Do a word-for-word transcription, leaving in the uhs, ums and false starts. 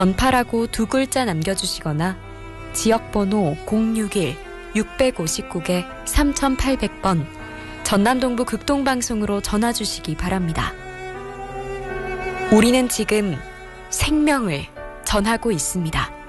전파라고 두 글자 남겨주시거나 지역번호 공육일 육오구 삼팔공 번 전남동부 극동방송으로 전화주시기 바랍니다. 우리는 지금 생명을 전하고 있습니다.